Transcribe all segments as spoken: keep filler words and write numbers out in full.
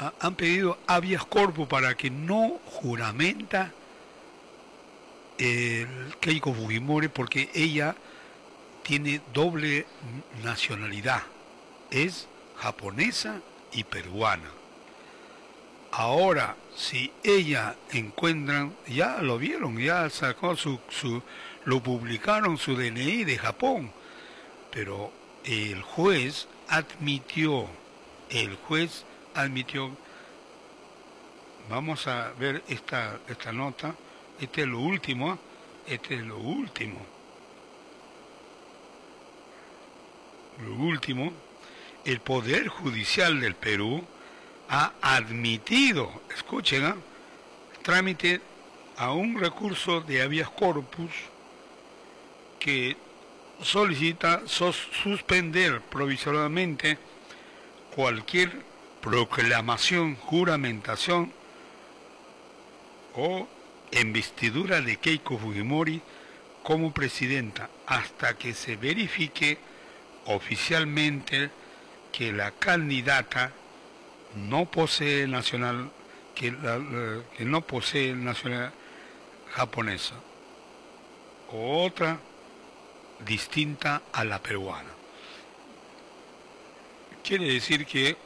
han pedido habeas corpus para que no juramenta el Keiko Fujimori, porque ella tiene doble nacionalidad, es japonesa y peruana. Ahora, si ella encuentran, ya lo vieron, ya sacó su, su, lo publicaron su D N I de Japón, pero el juez admitió, el juez admitió, vamos a ver esta, esta nota, este es lo último, este es lo último, lo último, el Poder Judicial del Perú ha admitido, escuchen, ¿eh? trámite a un recurso de habeas corpus que solicita sos suspender provisoriamente cualquier proclamación, juramentación o investidura de Keiko Fujimori como presidenta hasta que se verifique oficialmente que la candidata no posee nacional, que, la, la, que no posee nacionalidad japonesa o otra distinta a la peruana. Quiere decir que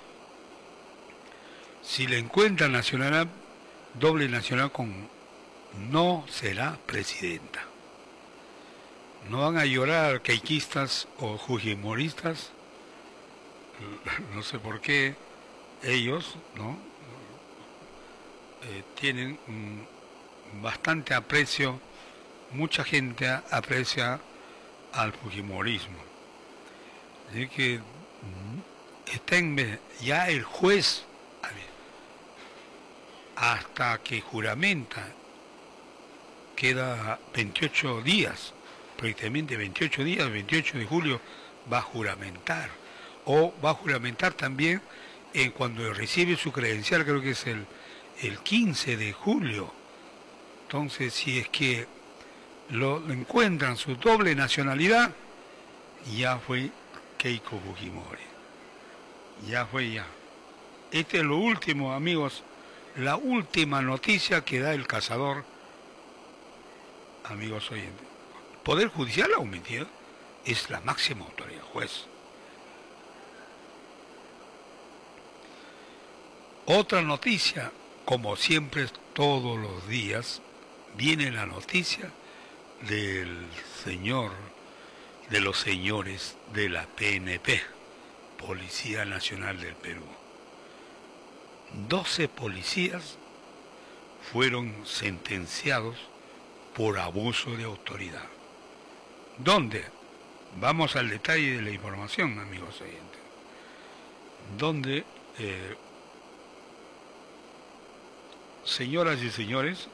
si le encuentra nacionalidad, doble nacional, con no será presidenta. No van a llorar keikistas o fujimoristas, no sé por qué ellos, ¿no? Eh, tienen mm, bastante aprecio, mucha gente aprecia al fujimorismo. Así que mm, estén ya el juez, a ver, hasta que juramenta, queda veintiocho días, prácticamente veintiocho días, el veintiocho de julio va a juramentar, o va a juramentar también en cuando recibe su credencial, creo que es el, el quince de julio. Entonces, si es que lo, lo encuentran su doble nacionalidad, ya fue Keiko Fujimori. Ya fue ya. Este es lo último, amigos, la última noticia que da el cazador, amigos oyentes. Poder Judicial ha omitido, es la máxima autoridad, juez. Otra noticia, como siempre todos los días, viene la noticia del señor, de los señores de la P N P, Policía Nacional del Perú. doce policías fueron sentenciados por abuso de autoridad. ¿Dónde? Vamos al detalle de la información, amigos oyentes. Donde, eh, señoras y señores,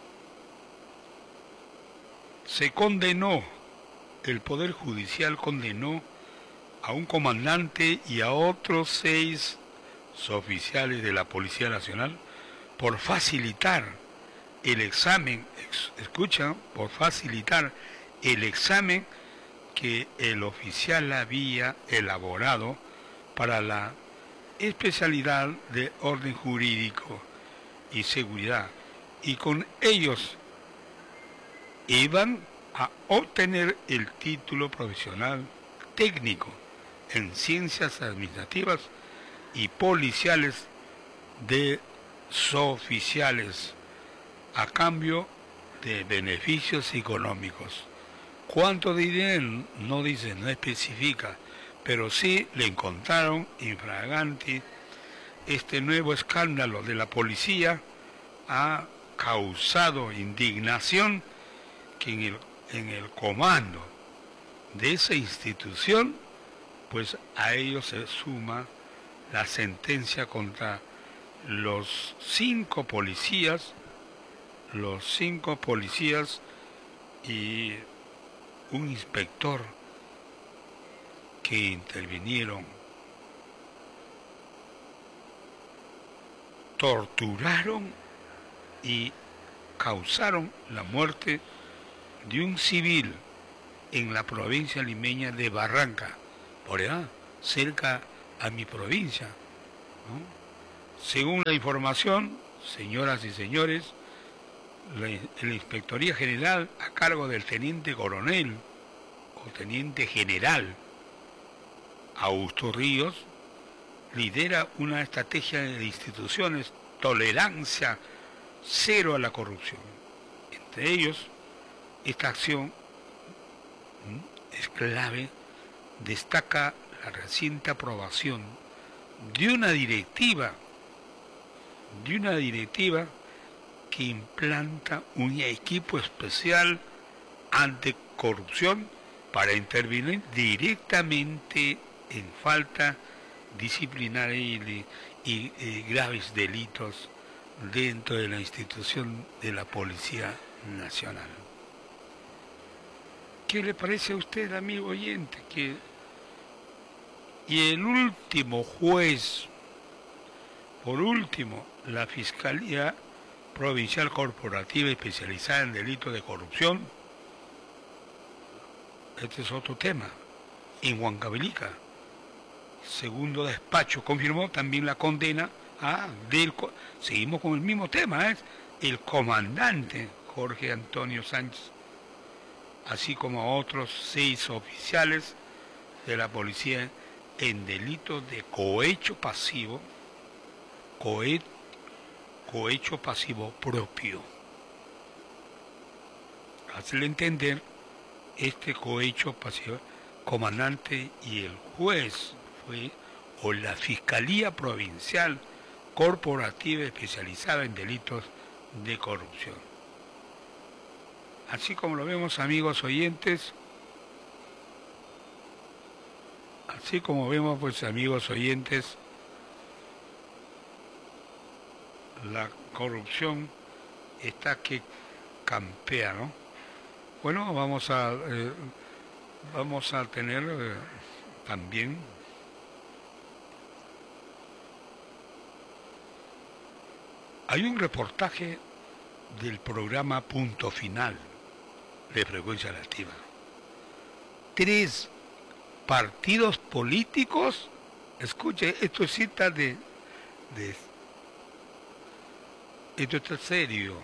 se condenó, el Poder Judicial condenó a un comandante y a otros seis oficiales de la Policía Nacional por facilitar el examen, escucha, por facilitar el examen que el oficial había elaborado para la especialidad de orden jurídico y seguridad, y con ellos iban a obtener el título profesional técnico en ciencias administrativas y policiales de suboficiales a cambio de beneficios económicos. ¿Cuánto dinero? No dice, no especifica, pero sí le encontraron infraganti. Este nuevo escándalo de la policía ha causado indignación que en el, en el comando de esa institución, pues a ellos se suma la sentencia contra los cinco policías, los cinco policías y un inspector que intervinieron, torturaron y causaron la muerte de un civil en la provincia limeña de Barranca, por allá, cerca a mi provincia, ¿no? Según la información, señoras y señores, la, la Inspectoría General a cargo del Teniente Coronel o Teniente General Augusto Ríos lidera una estrategia de instituciones, tolerancia cero a la corrupción. Entre ellos, esta acción es clave, destaca la reciente aprobación de una directiva, de una directiva que implanta un equipo especial anticorrupción para intervenir directamente en falta disciplinaria y, y, y graves delitos dentro de la institución de la Policía Nacional. ¿Qué le parece a usted, amigo oyente? Que y el último juez, por último, la Fiscalía Provincial Corporativa especializada en delitos de corrupción, este es otro tema, en Huancavelica, segundo despacho, confirmó también la condena a, del, seguimos con el mismo tema, es el comandante Jorge Antonio Sánchez, así como a otros seis oficiales de la policía en delitos de cohecho pasivo, cohe, cohecho pasivo propio. Hacerle entender este cohecho pasivo, comandante y el juez fue, o la Fiscalía Provincial Corporativa especializada en delitos de corrupción. Así como lo vemos, amigos oyentes, así como vemos, pues, amigos oyentes, la corrupción está que campea, ¿no? Bueno, vamos a eh, vamos a tener eh, también hay un reportaje del programa Punto Final de Frecuencia Latina. Tres partidos políticos, escuche, esto es cita de, de esto está serio,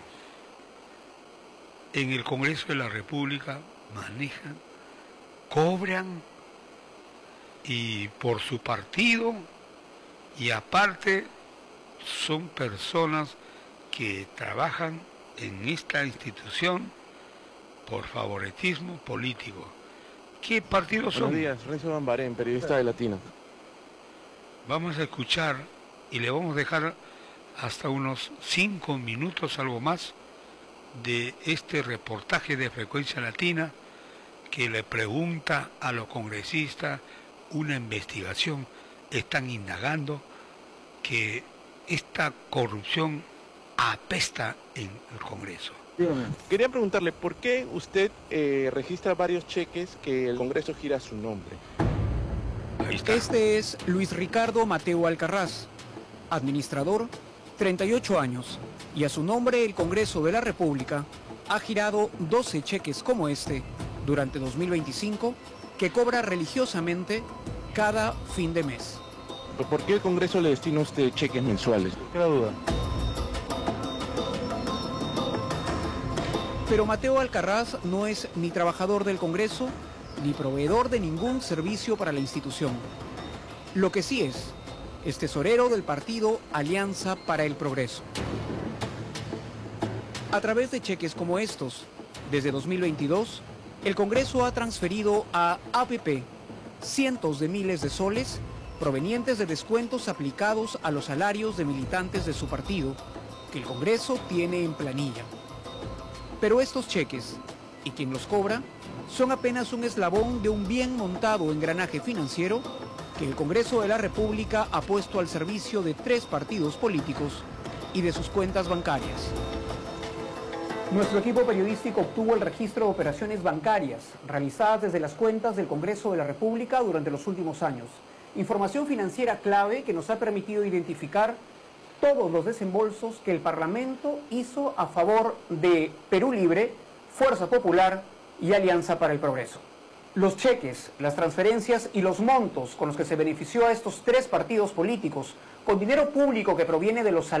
en el Congreso de la República manejan, cobran y por su partido, y aparte son personas que trabajan en esta institución por favoritismo político. ¿Qué partidos son? Buenos días, Renzo Bambarén, periodista de Latina. Vamos a escuchar y le vamos a dejar hasta unos cinco minutos, algo más, de este reportaje de Frecuencia Latina que le pregunta a los congresistas una investigación. Están indagando que esta corrupción apesta en el Congreso. Quería preguntarle, ¿por qué usted eh, registra varios cheques que el Congreso gira a su nombre? Ahí está. Este es Luis Ricardo Mateo Alcarraz, administrador, treinta y ocho años, y a su nombre el Congreso de la República ha girado doce cheques como este durante dos mil veinticinco que cobra religiosamente cada fin de mes. ¿Por qué el Congreso le destina a usted cheques mensuales? ¿Qué la duda? Pero Mateo Alcarraz no es ni trabajador del Congreso ni proveedor de ningún servicio para la institución. Lo que sí es, es tesorero del partido Alianza para el Progreso. A través de cheques como estos, desde dos mil veintidós, el Congreso ha transferido a A P P cientos de miles de soles provenientes de descuentos aplicados a los salarios de militantes de su partido, que el Congreso tiene en planilla. Pero estos cheques, y quien los cobra, son apenas un eslabón de un bien montado engranaje financiero que el Congreso de la República ha puesto al servicio de tres partidos políticos y de sus cuentas bancarias. Nuestro equipo periodístico obtuvo el registro de operaciones bancarias realizadas desde las cuentas del Congreso de la República durante los últimos años. Información financiera clave que nos ha permitido identificar todos los desembolsos que el Parlamento hizo a favor de Perú Libre, Fuerza Popular y Alianza para el Progreso. Los cheques, las transferencias y los montos con los que se benefició a estos tres partidos políticos con dinero público que proviene de los